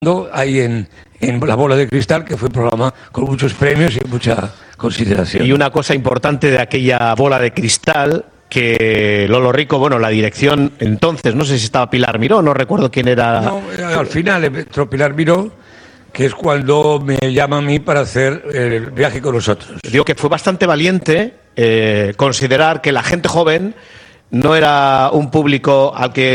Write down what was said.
ahí en La Bola de Cristal, que fue un programa con muchos premios y mucha consideración. Y una cosa importante de aquella Bola de Cristal, que Lolo Rico, bueno, la dirección entonces, no sé si estaba Pilar Miró, no recuerdo quién era. No, al final entró Pilar Miró, que es cuando me llama a mí para hacer el viaje con nosotros. Digo que fue bastante valiente considerar que la gente joven no era un público al que